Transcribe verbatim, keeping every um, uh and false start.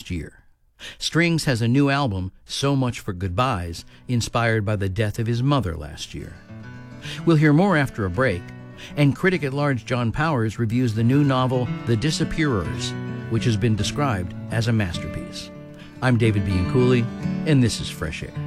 last year. Strings has a new album, So Much for Goodbyes, inspired by the death of his mother last year. We'll hear more after a break, and critic-at-large John Powers reviews the new novel The Disappearers, which has been described as a masterpiece. I'm David Bianculli, and this is Fresh Air.